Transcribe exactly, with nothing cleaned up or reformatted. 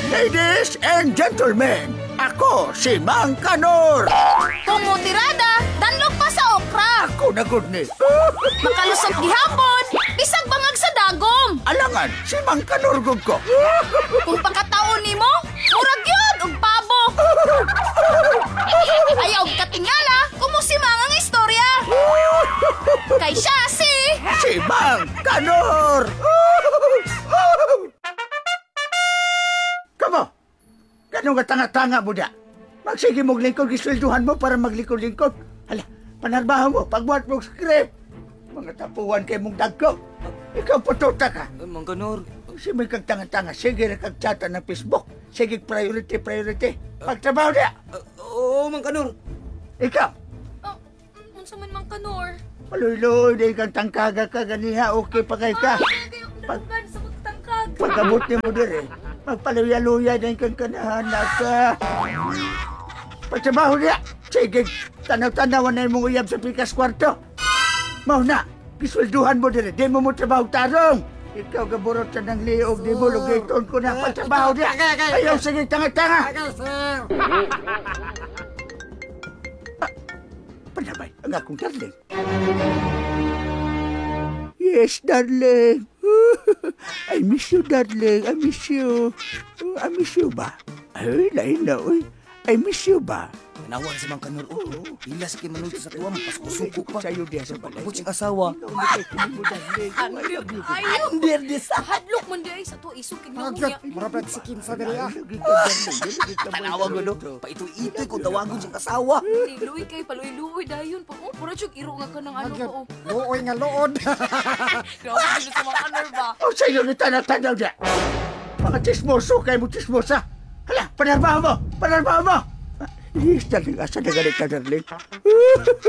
Ladies and gentlemen, ako si Mang Kanor. Tumutirada, danlog pa sa okra. Ako na good ni. Makalusot gihapon, bisag bangag sa dagom. Alangan, si Mang Kanor gud ko. Kung pagkataon nimo, murag yun, og pabo. Ayaw katingala, kumusimang ang istorya. Kay siya si... Si Mang Kanor. Kamo, kanong nga tanga-tanga mo da? Magsige mong lingkod, giswelduhan mo para maglingkod-lingkod. Hala, panarbaho mo, pagbuhat mong script. Mga tapuan kay mong dagko. Ikaw pututa ka. Ay, Mang Kanor. Si may kag tanga-tanga, sige na kag-chata ng Facebook. Sige, priority, priority. Pagtrabaho niya. Uh, oo, Mang Kanor. Ikaw, Oh, unsa man Mang Kanor? maluloy na kang tangkaga ka ganiha, okay pa kay ka. Pag, sa magtangkag. pagkabot ni mo din eh, magpaluya-luya na kang kanahanap ka. Pagtrabaho niya, sige, tanaw-tanawan na mong uyab sa pikas kwarto. Mau na, kiswelduhan mo din eh, di mo mo trabaho tarong. Ikaw gaburot sa ng liog, di mo lugiton ko na pagtrabaho niya. Ayaw, sige, tanga-tanga. Panabay, ang akong darling. Yes, darling. I miss you, darling. I miss you. I miss you ba? Ay, lain na, uy. I miss you ba? Tanawa si Mang Kanor. Oo. Ilas kay manuto sa tuwa, mapasuko pa. Sa'yo diya sa balay. Abot siyang asawa. Under this. Hadlok man di ay sa to isukid mo niya. Marapag si Kinsa dali ah. Tanawa ko, no? Pa ito-ito'y kung tawagon siyang asawa. Luwi kay paluwi-luwi dayon pa. Oh, pura jud iro nga ka ng ano ko. Luoy nga luod. Grabe sila sa mga Kanor ba? O sa'yo ni tanaw-tanaw diya. Mga chismoso kayo mo chismosa. Hala, panarbaho mo! Panarbaho mo! Yes, darling. Asa na galit ka, darling?